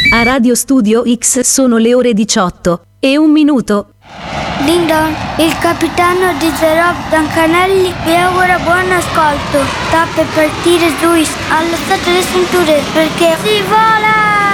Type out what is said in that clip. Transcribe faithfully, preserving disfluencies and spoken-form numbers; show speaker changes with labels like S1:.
S1: A Radio Studio X sono le ore diciotto e un minuto.
S2: Ding dong, il capitano di The Rob Dancanelli vi augura buon ascolto. Sta per partire Luis, all'assato le cinture perché si vola!